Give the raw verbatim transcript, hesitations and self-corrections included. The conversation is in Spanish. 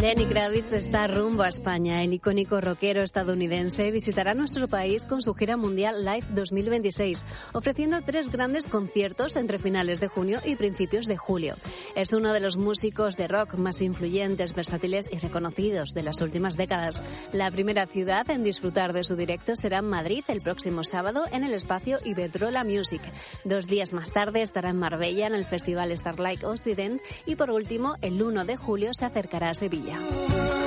Lenny Kravitz está rumbo a España. El icónico rockero estadounidense visitará nuestro país con su gira mundial Live dos mil veintiséis, ofreciendo tres grandes conciertos entre finales de junio y principios de julio. Es uno de los músicos de rock más influyentes, versátiles y reconocidos de las últimas décadas. La primera ciudad en disfrutar de su directo será Madrid el próximo sábado en el espacio Iberdrola Music. Dos días más tarde estará en Marbella en el festival Starlight Occident y por último el uno de julio se acercará a Sevilla.